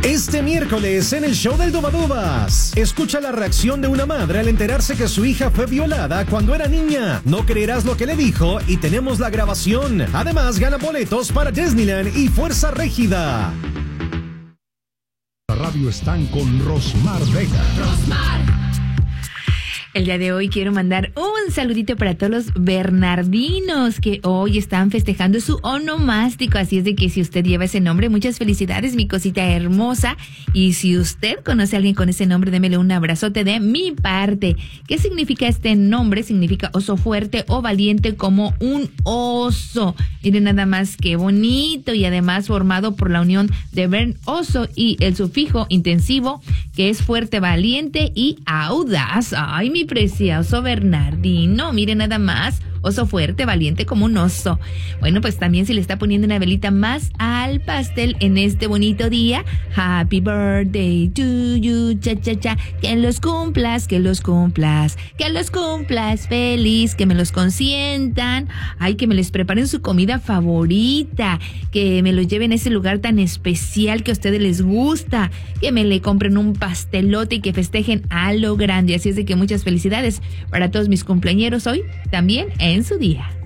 Este miércoles en el show del Dubadubas, escucha la reacción de una madre al enterarse que su hija fue violada cuando era niña. No creerás lo que le dijo y tenemos la grabación. Además, gana boletos para Disneyland y Fuerza Régida. La radio están con Rosmar Vega. El día de hoy quiero mandar un saludito para todos los bernardinos que hoy están festejando su onomástico. Así es de que si usted lleva ese nombre, muchas felicidades, mi cosita hermosa. Y si usted conoce a alguien con ese nombre, démele un abrazote de mi parte. ¿Qué significa este nombre? Significa oso fuerte o valiente como un oso. Miren nada más qué bonito, y además formado por la unión de Bern, oso, y el sufijo intensivo, que es fuerte, valiente y audaz. Ay, mi precioso Bernardino, miren nada más, oso fuerte, valiente como un oso. Bueno, pues también se le está poniendo una velita más al pastel en este bonito día. Happy birthday to you, cha cha cha, que los cumplas, que los cumplas, que los cumplas feliz, que me los consientan, ay, que me les preparen su comida favorita, que me los lleven a ese lugar tan especial que a ustedes les gusta, que me le compren un pastelote y que festejen a lo grande. Así es de que muchas felicidades para todos mis cumpleañeros hoy, también en su día.